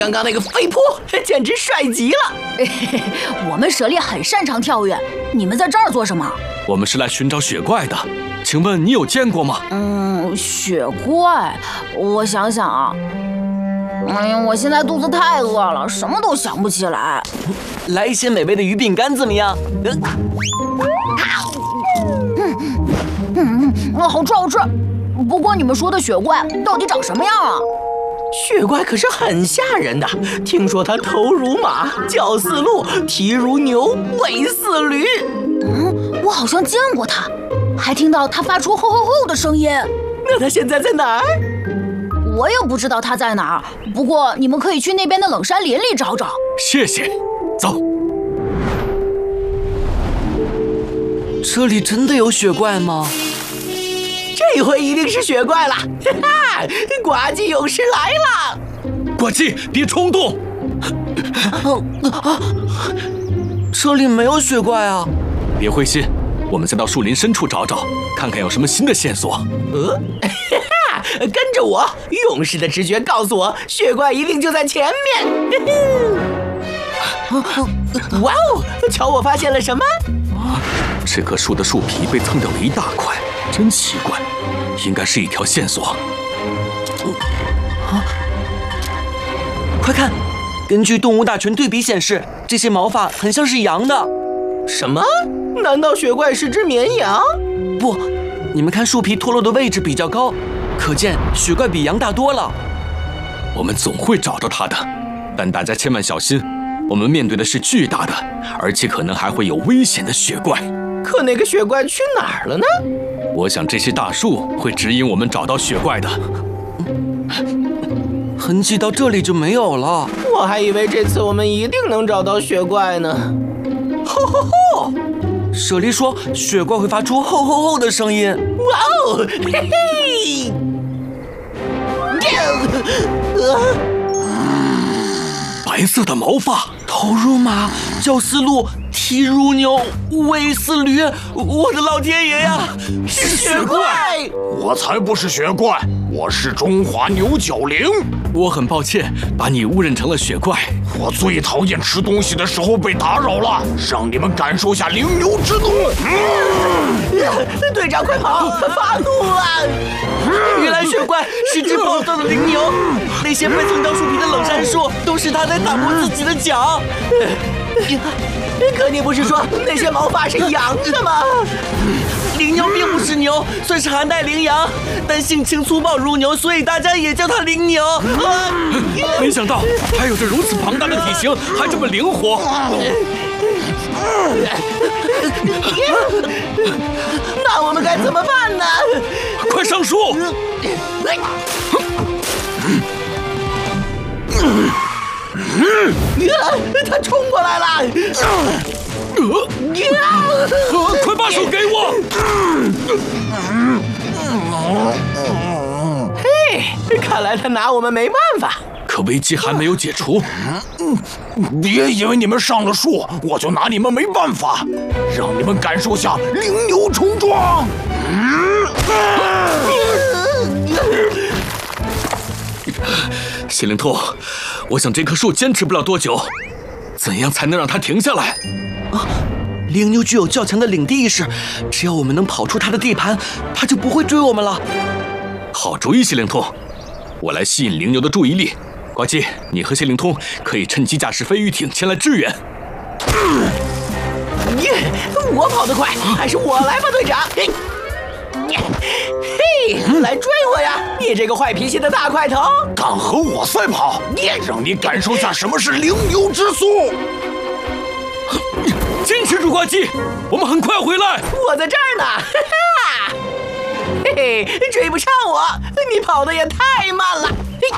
刚刚那个飞扑简直帅极了。 我们蛇猎很擅长跳跃，你们在这儿做什么？ 我们是来寻找雪怪的，请问你有见过吗？ 雪怪，我想想啊。哎呀，我现在肚子太饿了，什么都想不起来。 来一些美味的鱼饼干怎么样？ 好吃好吃。不过你们说的雪怪到底长什么样啊？ 雪怪可是很吓人的，听说它头如马，脚似鹿，蹄如牛，尾似驴。 我好像见过它，还听到它发出吼吼吼的声音。 那它现在在哪儿？ 我也不知道它在哪儿，不过你们可以去那边的冷杉林里找找。 谢谢，走。 这里真的有雪怪吗？ 这回一定是雪怪了！哈哈，呱唧勇士来了！ 呱唧，别冲动。 这里没有雪怪啊！ 别灰心，我们再到树林深处找找，看看有什么新的线索。 跟着我，勇士的直觉告诉我，雪怪一定就在前面。哇哦，瞧我发现了什么？ 这棵树的树皮被蹭掉了一大块，真奇怪，应该是一条线索。 快看，根据动物大全对比显示，这些毛发很像是羊的。 什么？难道雪怪是只绵羊？ 不，你们看树皮脱落的位置比较高，可见雪怪比羊大多了。 我们总会找到它的，但大家千万小心，我们面对的是巨大的，而且可能还会有危险的雪怪。 可那个雪怪去哪儿了呢？ 我想这些大树会指引我们找到雪怪的。 痕迹到这里就没有了。 我还以为这次我们一定能找到雪怪呢。吼吼吼！ 舍利说雪怪会发出吼吼吼的声音。 哇哦，嘿嘿！ 白色的毛发， 头如马，脚似鹿，蹄如牛，尾似驴。我的老天爷呀！ 是雪怪！ 我才不是雪怪，我是中华牛角羚。 我很抱歉把你误认成了雪怪。 我最讨厌吃东西的时候被打扰了，让你们感受下羚牛之怒。 队长快跑，他发怒了！ 原来雪怪是只暴躁的羚牛，那些被蹭掉树皮的冷杉树都是它在打磨自己的脚。 可你不是说那些毛发是羊的吗？ 羚牛并不是牛，算是寒带羚羊，但性情粗暴如牛，所以大家也叫它羚牛。 没想到它有着如此庞大的体型，还这么灵活。 那我们该怎么办呢？ 快上树！ 他冲过来了！ 快把手给我！ 嘿，看来他拿我们没办法。 可危机还没有解除。 别以为你们上了树，我就拿你们没办法，让你们感受下羚牛冲撞。 谢灵通，我想这棵树坚持不了多久，怎样才能让它停下来？ 羚牛具有较强的领地意识，只要我们能跑出它的地盘，它就不会追我们了。 好主意，谢灵通，我来吸引羚牛的注意力。呱唧，你和谢灵通可以趁机驾驶飞鱼艇前来支援。 我跑得快，还是我来吧，队长。嘿，来追我呀！你这个坏脾气的大块头， 敢和我赛跑，让你感受下什么是羚牛之速。 坚持住，呱唧，我们很快回来。 我在这儿呢，哈哈！嘿嘿，追不上我，你跑得也太慢了。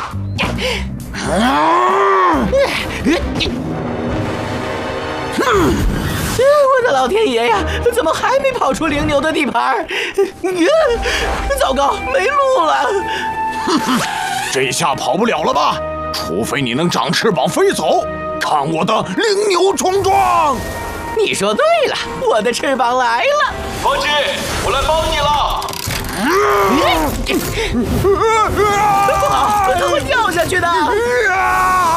我的老天爷呀！怎么还没跑出羚牛的地盘？糟糕，没路了！ 这下跑不了了吧？除非你能长翅膀飞走，看我的羚牛冲撞！ 你说对了，我的翅膀来了。 呱唧，我来帮你了。 不好，它会掉下去的。